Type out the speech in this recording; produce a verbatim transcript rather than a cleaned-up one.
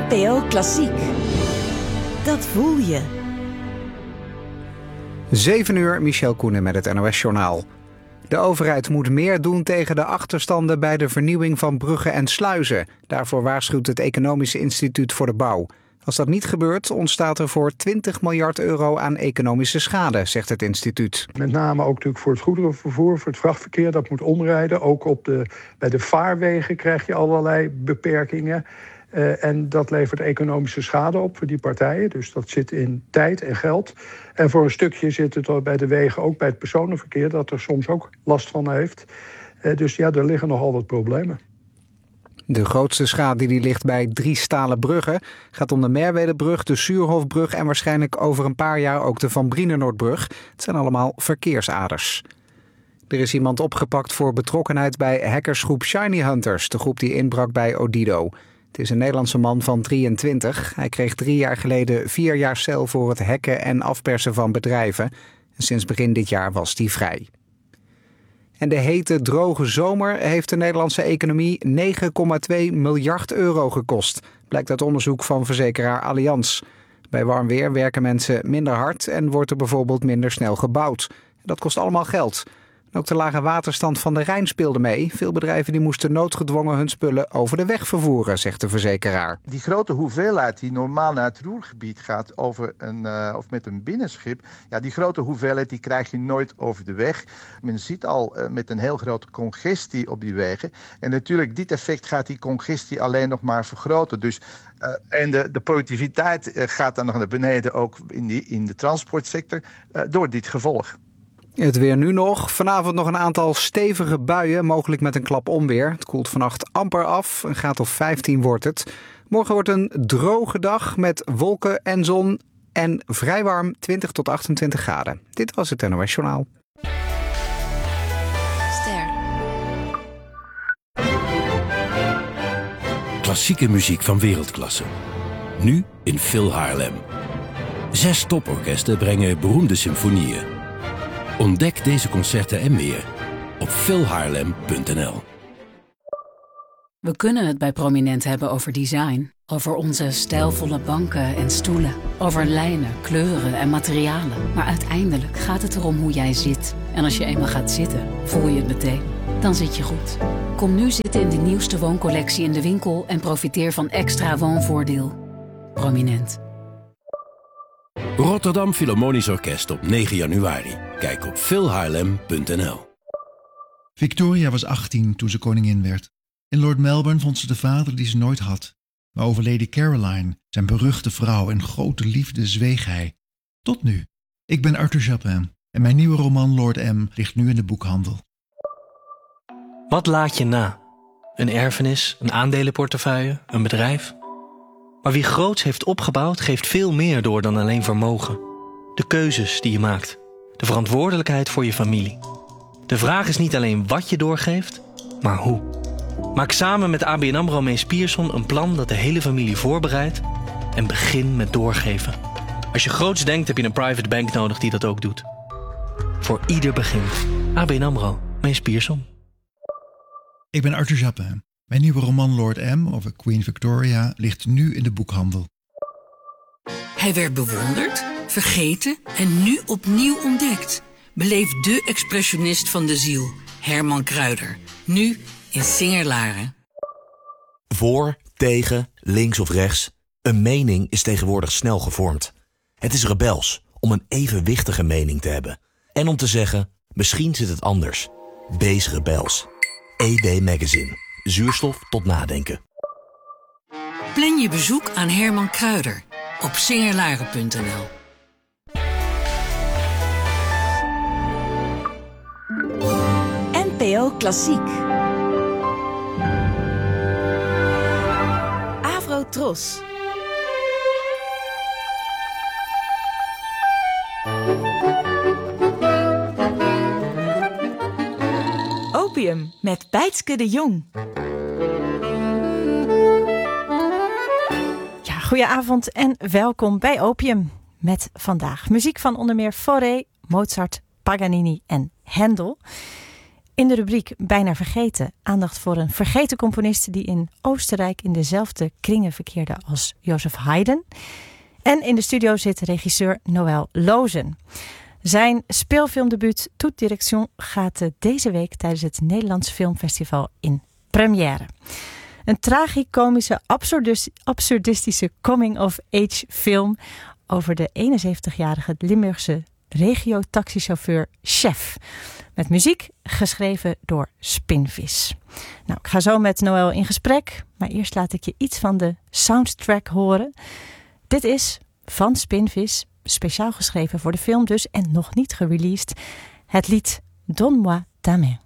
N P O Klassiek. Dat voel je. zeven uur, Michel Koenen met het N O S-journaal. De overheid moet meer doen tegen de achterstanden bij de vernieuwing van bruggen en sluizen. Daarvoor waarschuwt het Economisch Instituut voor de Bouw. Als dat niet gebeurt, ontstaat er voor twintig miljard euro aan economische schade, zegt het instituut. Met name ook natuurlijk voor het goederenvervoer, voor het vrachtverkeer, dat moet omrijden. Ook op de, bij de vaarwegen krijg je allerlei beperkingen. Uh, en dat levert economische schade op voor die partijen. Dus dat zit in tijd en geld. En voor een stukje zit het bij de wegen, ook bij het personenverkeer, dat er soms ook last van heeft. Uh, dus ja, er liggen nogal wat problemen. De grootste schade die ligt bij drie stalen bruggen. Gaat om de Merwedebrug, de Suurhofbrug en waarschijnlijk over een paar jaar ook de Van Brienenoordbrug. Het zijn allemaal verkeersaders. Er is iemand opgepakt voor betrokkenheid bij hackersgroep Shiny Hunters, de groep die inbrak bij Odido. Het is een Nederlandse man van drieëntwintig. Hij kreeg drie jaar geleden vier jaar cel voor het hacken en afpersen van bedrijven. En sinds begin dit jaar was hij vrij. En de hete, droge zomer heeft de Nederlandse economie negen komma twee miljard euro gekost. Blijkt uit onderzoek van verzekeraar Allianz. Bij warm weer werken mensen minder hard en wordt er bijvoorbeeld minder snel gebouwd. Dat kost allemaal geld. Ook de lage waterstand van de Rijn speelde mee. Veel bedrijven die moesten noodgedwongen hun spullen over de weg vervoeren, zegt de verzekeraar. Die grote hoeveelheid die normaal naar het Roergebied gaat over een, uh, of met een binnenschip, ja, die grote hoeveelheid die krijg je nooit over de weg. Men ziet al uh, met een heel grote congestie op die wegen. En natuurlijk, dit effect gaat die congestie alleen nog maar vergroten. Dus, uh, en de, de productiviteit uh, gaat dan nog naar beneden, ook in, die, in de transportsector, uh, door dit gevolg. Het weer nu nog. Vanavond nog een aantal stevige buien, mogelijk met een klap onweer. Het koelt vannacht amper af, een graad of vijftien wordt het. Morgen wordt een droge dag met wolken en zon en vrij warm, twintig tot achtentwintig graden. Dit was het N O S-journaal. Ster. Klassieke muziek van wereldklasse. Nu in Phil Haarlem. Zes toporkesten brengen beroemde symfonieën. Ontdek deze concerten en meer op phil haarlem punt n l. We kunnen het bij Prominent hebben over design. Over onze stijlvolle banken en stoelen. Over lijnen, kleuren en materialen. Maar uiteindelijk gaat het erom hoe jij zit. En als je eenmaal gaat zitten, voel je het meteen. Dan zit je goed. Kom nu zitten in de nieuwste wooncollectie in de winkel en profiteer van extra woonvoordeel. Prominent. Rotterdam Philharmonisch Orkest op negen januari. Kijk op phil haarlem punt n l. Victoria was achttien toen ze koningin werd. In Lord Melbourne vond ze de vader die ze nooit had. Maar over Lady Caroline, zijn beruchte vrouw en grote liefde, zweeg hij. Tot nu. Ik ben Arthur Japin en mijn nieuwe roman Lord M ligt nu in de boekhandel. Wat laat je na? Een erfenis, een aandelenportefeuille, een bedrijf? Maar wie groots heeft opgebouwd, geeft veel meer door dan alleen vermogen. De keuzes die je maakt. De verantwoordelijkheid voor je familie. De vraag is niet alleen wat je doorgeeft, maar hoe. Maak samen met A B N AMRO Mees Pierson een plan dat de hele familie voorbereidt en begin met doorgeven. Als je groots denkt, heb je een private bank nodig die dat ook doet. Voor ieder begin. A B N AMRO Mees Pierson. Ik ben Arthur Japin. Mijn nieuwe roman Lord M over Queen Victoria ligt nu in de boekhandel. Hij werd bewonderd, vergeten en nu opnieuw ontdekt. Beleef de expressionist van de ziel, Herman Kruijder. Nu in Singer-Laren. Voor, tegen, links of rechts. Een mening is tegenwoordig snel gevormd. Het is rebels om een evenwichtige mening te hebben. En om te zeggen, misschien zit het anders. Wees rebels. E W Magazine. Zuurstof tot nadenken. Plan je bezoek aan Herman Kruijder op singerlaren punt n l. N P O Klassiek. Avro Tros. Opium met Bijtske de Jong. Ja, goedenavond en welkom bij Opium. Met vandaag muziek van onder meer Fauré, Mozart, Paganini en Händel. In de rubriek Bijna Vergeten aandacht voor een vergeten componist die in Oostenrijk in dezelfde kringen verkeerde als Joseph Haydn. En in de studio zit regisseur Noël Lozen. Zijn speelfilmdebuut Toute Direction gaat deze week tijdens het Nederlands Filmfestival in première. Een tragicomische, absurdis- absurdistische coming-of-age film over de eenenzeventigjarige Limburgse regio-taxichauffeur Chef. Met muziek geschreven door Spinvis. Nou, ik ga zo met Noël in gesprek, maar eerst laat ik je iets van de soundtrack horen. Dit is van Spinvis, speciaal geschreven voor de film dus en nog niet gereleased, het lied Donne-moi ta main.